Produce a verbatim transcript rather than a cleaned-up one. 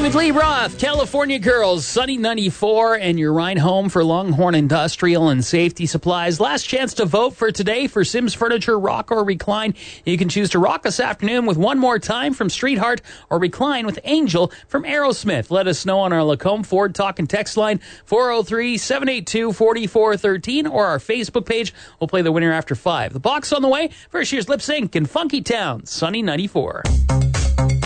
with Lee Roth, California Girls, Sunny ninety-four, and your ride home for Longhorn Industrial and Safety Supplies. Last chance to vote for today for Sims Furniture, Rock or Recline. You can choose to rock this afternoon with One More Time from Streetheart or recline with Angel from Aerosmith. Let us know on our Lacombe Ford Talk and Text line four oh three, seven eight two, four four one three or our Facebook page. We'll play the winner after five. The box on the way. First year's lip sync in Funky Town, Sunny ninety-four.